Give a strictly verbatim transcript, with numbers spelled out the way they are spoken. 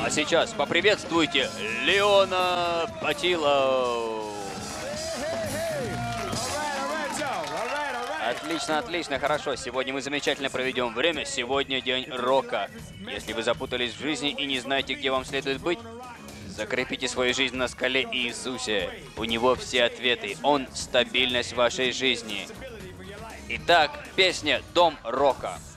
А сейчас поприветствуйте Леона Патило. Отлично, отлично, хорошо. Сегодня мы замечательно проведем время. Сегодня день рока. Если вы запутались в жизни и не знаете, где вам следует быть, закрепите свою жизнь на скале Иисусе. У Него все ответы. Он — стабильность вашей жизни. Итак, песня «Дом рока».